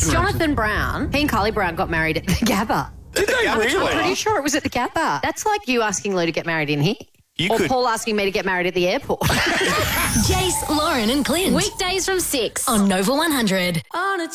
Jonathan Brown, he and Carly Brown got married at the Gabba. Did they really? I'm pretty sure it was at the Gabba. That's like you asking Lou to get married in here. Or Paul asking me to get married at the airport. Jace, Lauren and Clint. Weekdays from 6 on Nova 100. on a